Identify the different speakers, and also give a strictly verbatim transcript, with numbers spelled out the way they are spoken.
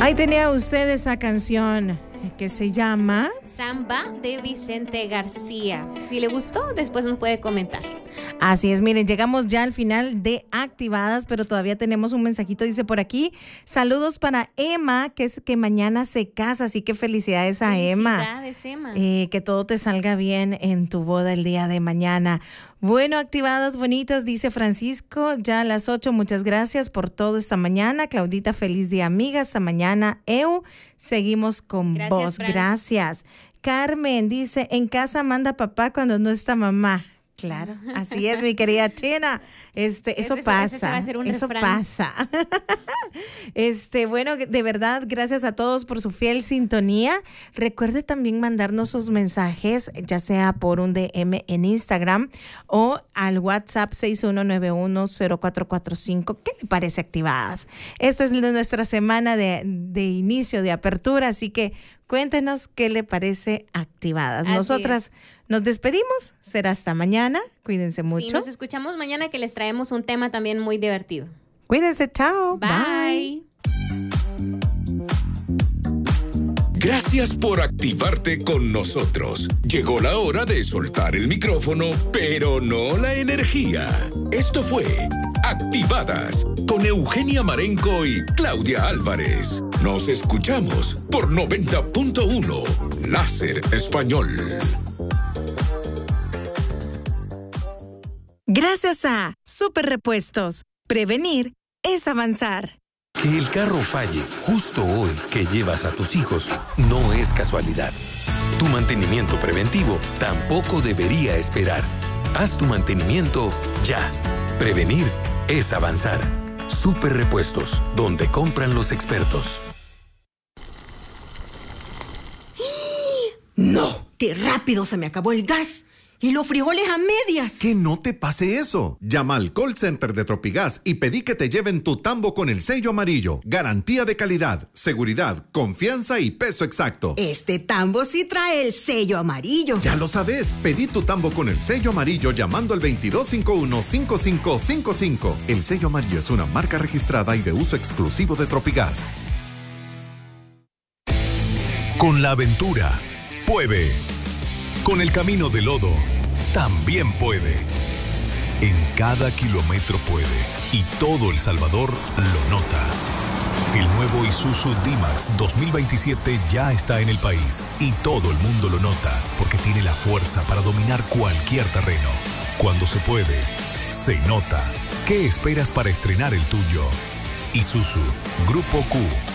Speaker 1: Ahí tenía usted esa canción que se llama
Speaker 2: Samba de Vicente García. Si le gustó, después nos puede comentar.
Speaker 1: Así es, miren, llegamos ya al final de Activadas, pero todavía tenemos un mensajito, dice por aquí, saludos para Emma, que es que mañana se casa, así que felicidades a Emma.
Speaker 2: Felicidades, Emma.
Speaker 1: Eh, que todo te salga bien en tu boda el día de mañana. Bueno, Activadas bonitas, dice Francisco, ya a las ocho, muchas gracias por todo esta mañana. Claudita, feliz día, amiga, esta mañana. Eu, seguimos con
Speaker 2: Gracias,
Speaker 1: vos,
Speaker 2: Fran.
Speaker 1: gracias. Carmen dice, en casa manda papá cuando no está mamá. Claro, así es, mi querida Chena. Este, eso
Speaker 2: Ese-
Speaker 1: pasa.
Speaker 2: ese se va a hacer un
Speaker 1: eso
Speaker 2: refrán.
Speaker 1: pasa. Este, bueno, de verdad, gracias a todos por su fiel sintonía. Recuerde también mandarnos sus mensajes, ya sea por un D M en Instagram o al WhatsApp seis uno nueve uno cero cuatro cuatro cinco. ¿Qué le parece Activadas? Esta es nuestra semana de, de inicio, de apertura, así que cuéntenos qué le parece Activadas.
Speaker 2: Así
Speaker 1: Nosotras nos despedimos. Será hasta mañana. Cuídense
Speaker 2: Sí,
Speaker 1: mucho.
Speaker 2: nos escuchamos mañana, que les traemos un tema también muy divertido.
Speaker 1: Cuídense. Chao.
Speaker 2: Bye.
Speaker 3: Gracias por activarte con nosotros. Llegó la hora de soltar el micrófono, pero no la energía. Esto fue Activadas con Eugenia Marenco y Claudia Álvarez. Nos escuchamos por noventa punto uno Láser Español.
Speaker 1: Gracias a Super Repuestos. Prevenir es avanzar.
Speaker 4: Que el carro falle justo hoy que llevas a tus hijos no es casualidad. Tu mantenimiento preventivo tampoco debería esperar. Haz tu mantenimiento ya. Prevenir es avanzar. Super Repuestos, donde compran los expertos.
Speaker 5: ¡No! ¡Qué rápido se me acabó el gas! ¡Y los frijoles a medias!
Speaker 6: Que no te pase eso. Llama al call center de Tropigas y pedí que te lleven tu tambo con el sello amarillo. Garantía de calidad, seguridad, confianza y peso exacto.
Speaker 5: Este tambo sí trae el sello amarillo.
Speaker 6: Ya lo sabes, pedí tu tambo con el sello amarillo llamando al veintidós cincuenta y uno cincuenta y cinco cincuenta y cinco. El sello amarillo es una marca registrada y de uso exclusivo de Tropigas.
Speaker 7: Con la aventura, puede. Con el camino de lodo, también puede. En cada kilómetro puede. Y todo El Salvador lo nota. El nuevo Isuzu D-Max dos mil veintisiete ya está en el país. Y todo el mundo lo nota, porque tiene la fuerza para dominar cualquier terreno. Cuando se puede, se nota. ¿Qué esperas para estrenar el tuyo? Isuzu, Grupo Q.